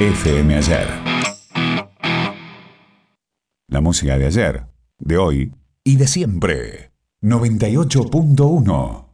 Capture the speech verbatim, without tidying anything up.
F M Ayer. La música de ayer, de hoy y de siempre. noventa y ocho punto uno.